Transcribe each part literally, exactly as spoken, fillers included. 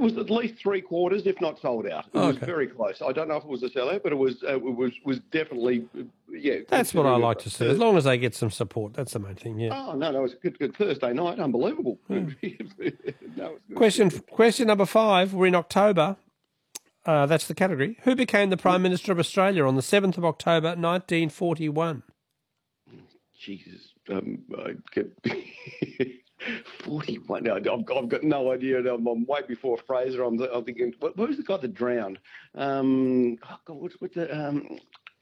it was at least three quarters, if not sold out. It Oh, was okay. very close. I don't know if it was a sellout, but it was uh, it was was definitely uh, yeah. That's what I considering like it- to see. As long as they get some support, that's the main thing. Yeah. Oh no, no, it was a good, good Thursday night. Unbelievable. no, it was good. Question question number five. We're in October. Uh, that's the category. Who became the Prime Minister of Australia on the seventh of October, nineteen forty-one? Jesus, um, I kept forty-one. No, I've, I've got no idea. I'm, I'm way before Fraser. I'm, I'm thinking, what, who's the guy that drowned? Um, oh God, what's with the um?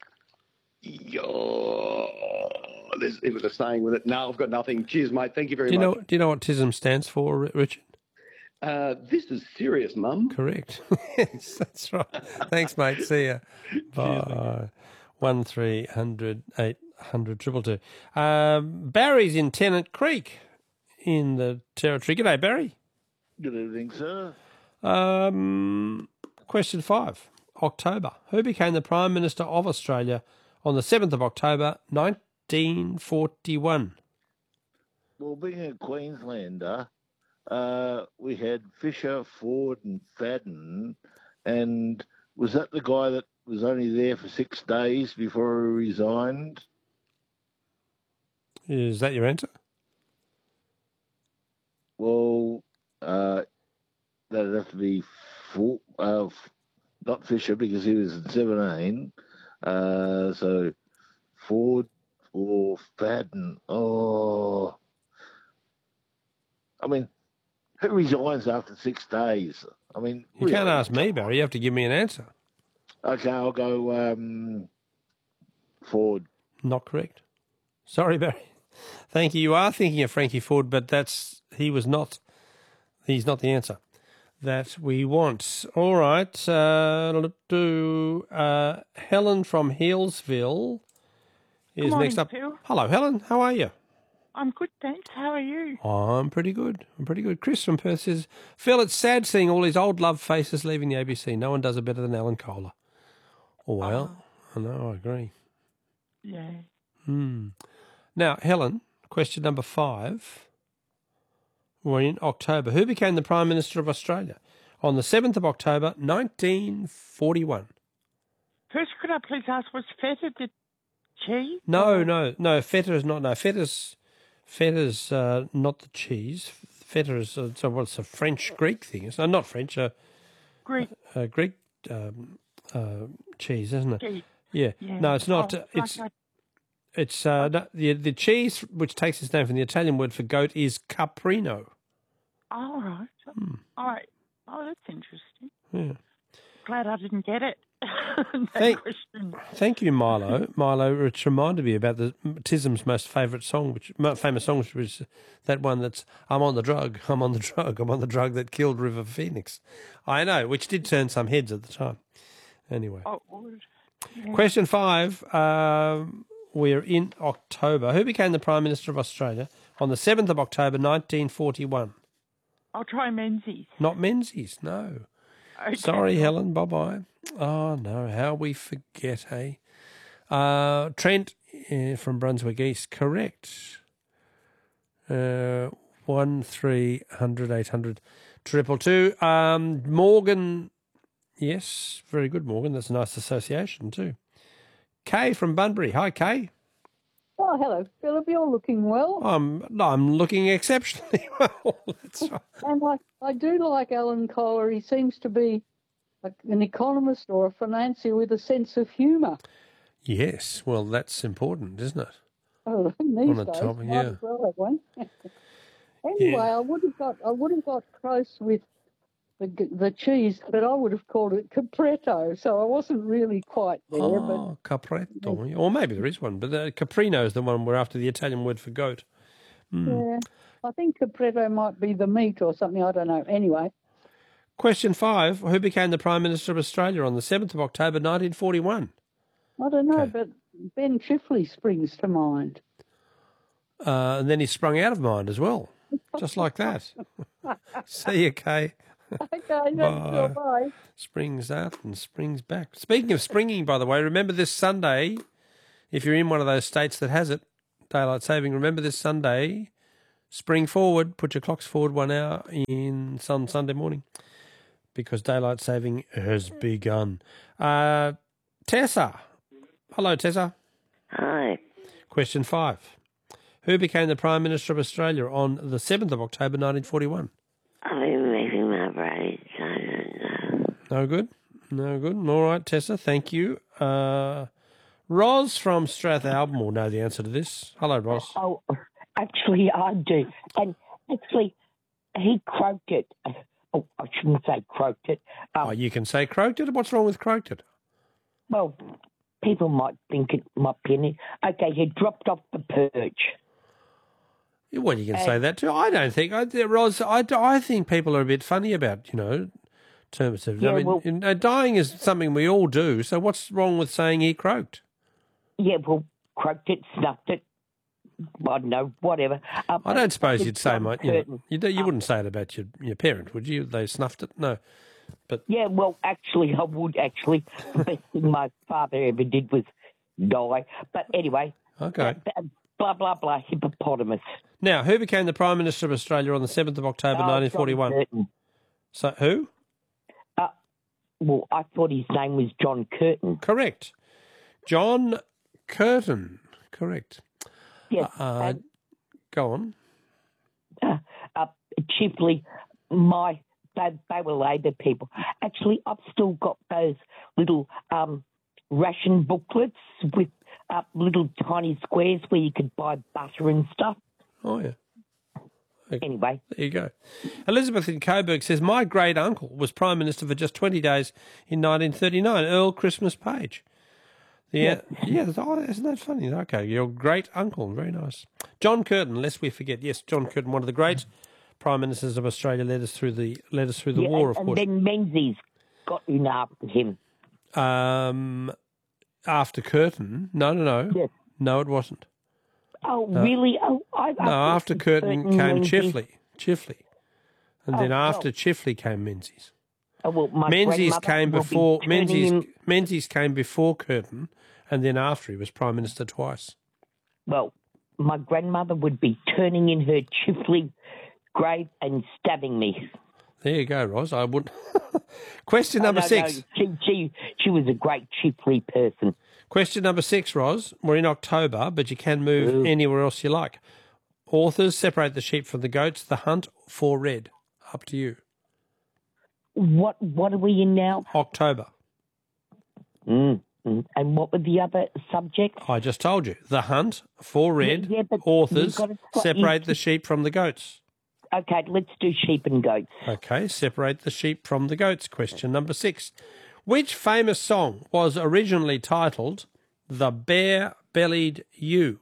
Oh, there's, it was a saying with it. No, I've got nothing. Cheers, mate. Thank you very Do you much. know? Do you know what T I S M stands for, Ri- Richard? Uh, this is serious, Mum. Correct. Yes, that's right. Thanks, mate. See ya. Bye. One three hundred eight hundred triple two. Um, Barry's in Tennant Creek, in the Territory. G'day, Barry. Good evening, sir. Um, question five. October. Who became the Prime Minister of Australia on the seventh of October, nineteen forty-one? Well, being a Queenslander, uh, we had Fisher, Ford, and Fadden, and was that the guy that was only there for six days before he resigned? Is that your answer? Well, uh, that'd have to be Ford, uh, f- not Fisher because he was at seventeen. Uh, so Ford or Fadden. Oh, I mean, who resigns after six days? I mean, You really? can't ask me, Barry. You have to give me an answer. Okay, I'll go um, Ford. Not correct. Sorry, Barry. Thank you. You are thinking of Frankie Ford, but that's he was not. He's not the answer that we want. All right. Uh, let's do uh, Helen from Healesville is Good morning, next up. Phil. Hello, Helen. How are you? I'm good, thanks. How are you? I'm pretty good. I'm pretty good. Chris from Perth says, Phil, it's sad seeing all these old love faces leaving the A B C. No one does it better than Alan Kohler. Oh, well, I know, I agree. Yeah. Hmm. Now, Helen, question number five. We're in October. Who became the Prime Minister of Australia on the seventh of October, nineteen forty-one? First, could I please ask, was feta the cheese? No, or- no, no. Feta is not. No, feta's feta's uh, not the cheese. Feta is uh, so what's a French Greek thing? It's not French. Uh, Greek uh, Greek um, uh, cheese, isn't it? cheese. Yeah. Yeah. No, it's not. Oh, uh, it's like it's uh, no, the the cheese which takes its name from the Italian word for goat is caprino. a- all right. Hmm. All right. Oh, that's interesting. Yeah. Glad I didn't get it. that Thank- question. Thank you, Milo. Milo, it's reminded me about the T I S M's most favourite song, which mo- famous song, which was that one that's "I'm on the drug, I'm on the drug, I'm on the drug that killed River Phoenix." I know, which did turn some heads at the time. Anyway, Oh, would- yeah. question five. Um, we're in October. Who became the Prime Minister of Australia on the seventh of October, nineteen forty-one? I'll try Menzies. Not Menzies, no. Okay. Sorry, Helen. Bye bye. Oh no, how we forget, hey? Uh, Trent uh, from Brunswick East, correct. Uh, one three hundred eight hundred triple two. Um, Morgan, yes, very good, Morgan. That's a nice association too. Kay from Bunbury. Hi, Kay. Oh, hello, Philip. You're looking well. I'm I'm looking exceptionally well. That's right. And I, I do like Alan Kohler. He seems to be a, an economist or a financier with a sense of humour. Yes, well, that's important, isn't it? Oh, these On a days, topic, might yeah. as well have one. Anyway, Yeah. I would have got I would have got close with the g- the cheese, but I would have called it capretto. So I wasn't really quite there. Oh, capretto. Or maybe there is one, but the caprino is the one we're after, the Italian word for goat. But Hmm. yeah, I think capretto might be the meat or something. I don't know. Anyway, Question five. Who became the Prime Minister of Australia on the seventh of October, nineteen forty-one? I don't know, Okay. but Ben Chifley springs to mind. Uh, and then he sprung out of mind as well, just like that. See you, Kay. Okay, that's Bye. bye. Springs out and springs back. Speaking of springing, by the way, remember this Sunday, if you're in one of those states that has it, daylight saving, remember this Sunday, spring forward, put your clocks forward one hour in some Sunday morning. because daylight saving has begun. Uh, Tessa. Hello, Tessa. Hi. Question five. Who became the Prime Minister of Australia on the seventh of October nineteen forty-one? I've been making my braids. I don't know. No good? No good. All right, Tessa, thank you. Uh, Ros from Strathalbyn will know the answer to this. Hello, Ros. Oh, actually, I do. And actually, he croaked it. Oh, I shouldn't say croaked it. Um, Oh, you can say croaked it. What's wrong with croaked it? Well, people might think it might be an... Okay, he dropped off the perch. Well, you can Uh, say that too. I don't think, I, Ros, I, I think people are a bit funny about, you know, terms of, Yeah, I mean, well- in- uh, dying is something we all do, so what's wrong with saying he croaked? Yeah, well, croaked it, snuffed it. I don't know, whatever. Um, I don't suppose it's you'd say, John my, you, know, Curtin. you, don't- you Um, wouldn't say it about your, your parent, would you? They snuffed it? No. Yeah, well, actually, I would, actually. The best thing my father ever did was die. But anyway, Okay. uh, blah, blah, blah, hippopotamus. Now, who became the Prime Minister of Australia on the seventh of October, Oh, nineteen forty-one? John Curtin. So, who? Uh, well, I thought his name was John Curtin. Correct. John Curtin. Correct. Yes. Uh, and, go on. uh, uh, chiefly, my they, they were Labor people. Actually, I've still got those little um, ration booklets with uh, little tiny squares where you could buy butter and stuff. Oh, yeah. Anyway, There you go. Elizabeth in Coburg says, my great uncle was Prime Minister for just twenty days in nineteen thirty-nine, Earl Christmas Page. Yeah, yeah. that's- oh, isn't that funny? Okay, your great uncle, very nice. John Curtin, lest we forget. Yes, John Curtin, one of the great Prime Ministers of Australia, led us through the led us through the yeah, war, and, of course. and then Menzies got in after him. Um, after Curtin, no, no, no, Yes. no, it wasn't. Oh, really? Oh, I, I No, thought after it was Curtin came Menzies. Chifley, Chifley, and then Oh, after well. Chifley came Menzies. Oh, well, my Menzies grandmother came will be before turning Menzies. in- Menzies came before Curtin, and then after he was Prime Minister twice. Well, my grandmother would be turning in her Chifley grave and stabbing me. There you go, Ros. I would. Question Oh, number no, six. No, she, she, she was a great Chifley person. Question number six, Ros. We're in October, but you can move Ooh. anywhere else you like. Authors separate the sheep from the goats. The hunt for red. Up to you. What What are we in now? October. Mm, mm. And what were the other subjects? I just told you. The hunt for red. Yeah, yeah, but Authors you've got to stop- separate you- the sheep from the goats. Okay, let's do sheep and goats. Okay, separate the sheep from the goats. Question number six. Which famous song was originally titled The Bare-Bellied Ewe?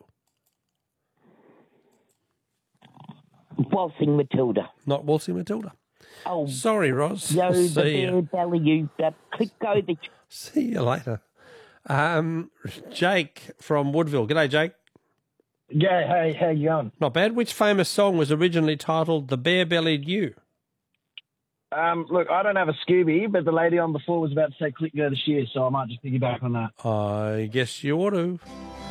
Waltzing Matilda. Not Waltzing Matilda. Oh, Sorry, Ros. yo, the See bear you. belly, you. Uh, click go the. See you later. Um, Jake from Woodville. G'day, Jake. Yeah, hey, how you going? Not bad. Which famous song was originally titled The Bare-Bellied Ewe? Um, look, I don't have a Scooby, but the lady on before was about to say click go the shear, so I might just piggyback on that. I guess you ought to.